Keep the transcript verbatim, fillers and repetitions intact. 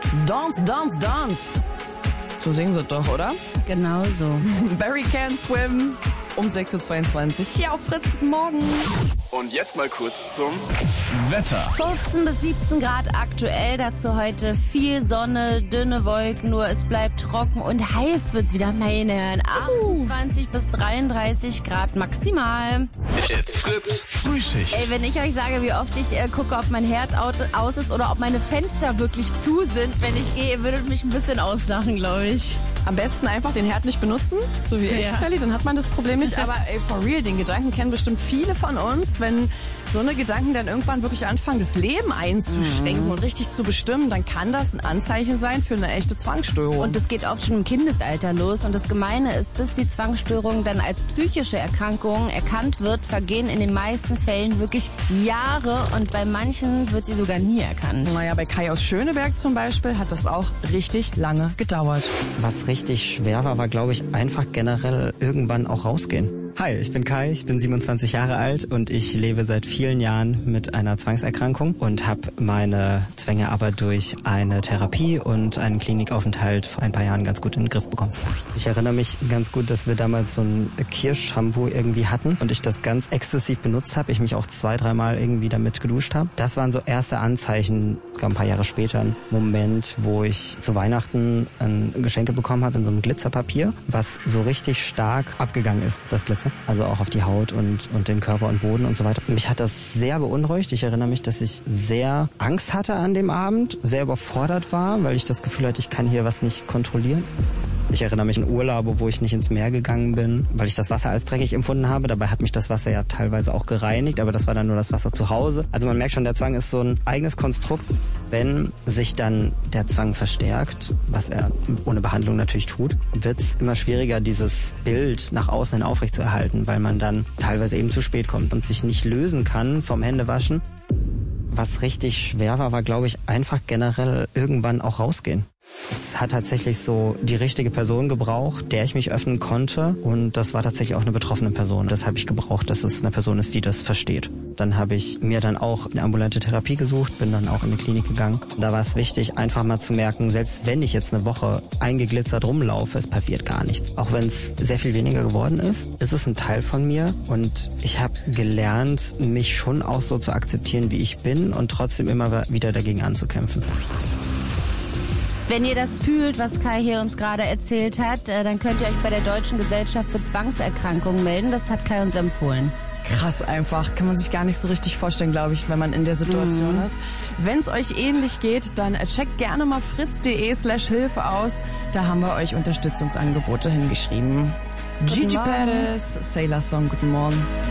Dance, dance, dance. So singen sie doch, oder? Genau so. Barry Can Swim um sechs Uhr zweiundzwanzig hier auf Fritz. Guten Morgen. Und jetzt mal kurz zum Wetter. fünfzehn bis siebzehn Grad aktuell, dazu heute viel Sonne, dünne Wolken, nur es bleibt trocken und heiß wird's wieder, meine Herren. achtundzwanzig bis dreiunddreißig Grad maximal. It's Fritz Frühschicht. Ey, wenn ich euch sage, wie oft ich äh, gucke, ob mein Herd aus ist oder ob meine Fenster wirklich zu sind, wenn ich gehe, würdet mich ein bisschen auslachen, glaube ich. Am besten einfach den Herd nicht benutzen, so wie ich, Ja. Sally, dann hat man das Problem nicht. Aber ey, for real, den Gedanken kennen bestimmt viele von uns. Wenn so eine Gedanken dann irgendwann wirklich anfangen, das Leben einzuschränken mhm. und richtig zu bestimmen, dann kann das ein Anzeichen sein für eine echte Zwangsstörung. Und das geht auch schon im Kindesalter los. Und das Gemeine ist, bis die Zwangsstörung dann als psychische Erkrankung erkannt wird, vergehen in den meisten Fällen wirklich Jahre und bei manchen wird sie sogar nie erkannt. Naja, bei Kai aus Schöneberg zum Beispiel hat das auch richtig lange gedauert. Was richtig schwer war, war, glaube ich, einfach generell irgendwann auch rausgehen. Hi, ich bin Kai, ich bin siebenundzwanzig Jahre alt und ich lebe seit vielen Jahren mit einer Zwangserkrankung und habe meine Zwänge aber durch eine Therapie und einen Klinikaufenthalt vor ein paar Jahren ganz gut in den Griff bekommen. Ich erinnere mich ganz gut, dass wir damals so ein Kirschshampoo irgendwie hatten und ich das ganz exzessiv benutzt habe. Ich mich auch zwei, dreimal irgendwie damit geduscht habe. Das waren so erste Anzeichen, sogar ein paar Jahre später, ein Moment, wo ich zu Weihnachten ein Geschenke bekommen habe in so einem Glitzerpapier, was so richtig stark abgegangen ist, das Glitzer. Also auch auf die Haut und, und den Körper und Boden und so weiter. Mich hat das sehr beunruhigt. Ich erinnere mich, dass ich sehr Angst hatte an dem Abend, sehr überfordert war, weil ich das Gefühl hatte, ich kann hier was nicht kontrollieren. Ich erinnere mich an Urlaube, wo ich nicht ins Meer gegangen bin, weil ich das Wasser als dreckig empfunden habe. Dabei hat mich das Wasser ja teilweise auch gereinigt, aber das war dann nur das Wasser zu Hause. Also man merkt schon, der Zwang ist so ein eigenes Konstrukt. Wenn sich dann der Zwang verstärkt, was er ohne Behandlung natürlich tut, wird es immer schwieriger, dieses Bild nach außen hin aufrechtzuerhalten, weil man dann teilweise eben zu spät kommt und sich nicht lösen kann vom Händewaschen. Was richtig schwer war, war, glaube ich, einfach generell irgendwann auch rausgehen. Es hat tatsächlich so die richtige Person gebraucht, der ich mich öffnen konnte. Und das war tatsächlich auch eine betroffene Person. Das habe ich gebraucht, dass es eine Person ist, die das versteht. Dann habe ich mir dann auch eine ambulante Therapie gesucht, bin dann auch in die Klinik gegangen. Da war es wichtig, einfach mal zu merken, selbst wenn ich jetzt eine Woche eingeglitzert rumlaufe, es passiert gar nichts. Auch wenn es sehr viel weniger geworden ist, ist es ein Teil von mir. Und ich habe gelernt, mich schon auch so zu akzeptieren, wie ich bin und trotzdem immer wieder dagegen anzukämpfen. Wenn ihr das fühlt, was Kai hier uns gerade erzählt hat, dann könnt ihr euch bei der Deutschen Gesellschaft für Zwangserkrankungen melden. Das hat Kai uns empfohlen. Krass einfach, kann man sich gar nicht so richtig vorstellen, glaube ich, wenn man in der Situation mhm. ist. Wenn es euch ähnlich geht, dann checkt gerne mal fritz.de slash Hilfe aus. Da haben wir euch Unterstützungsangebote hingeschrieben. Gigi Perez, Sailor Song, guten Morgen.